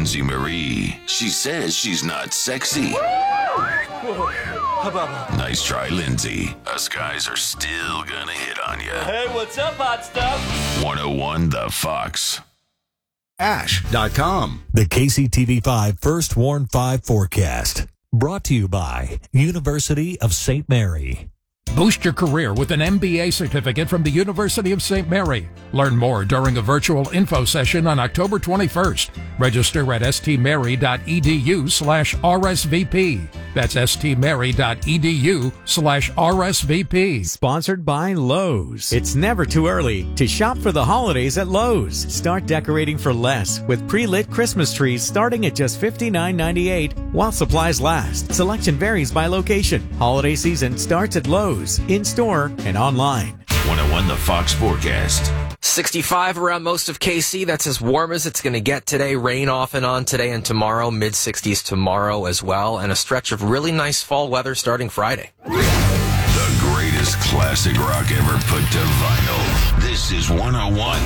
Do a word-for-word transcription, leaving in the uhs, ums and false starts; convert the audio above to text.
Lindsay Marie. She says she's not sexy. Nice try, Lindsay. Us guys are still gonna hit on you. Hey, what's up, hot stuff? one oh one The Fox. Ash dot com. The K C T V five First Warn five forecast. Brought to you by University of Saint Mary. Boost your career with an M B A certificate from the University of Saint Mary. Learn more during a virtual info session on October twenty-first. Register at stmary.edu slash RSVP. That's stmary.edu slash RSVP. Sponsored by Lowe's. It's never too early to shop for the holidays at Lowe's. Start decorating for less with pre-lit Christmas trees starting at just fifty-nine ninety-eight while supplies last. Selection varies by location. Holiday season starts at Lowe's, in-store and online. one oh one The Fox forecast. sixty-five around most of K C. That's as warm as it's going to get today. Rain off and on today and tomorrow. mid sixties tomorrow as well. And a stretch of really nice fall weather starting Friday. The greatest classic rock ever put to vinyl. This is one oh one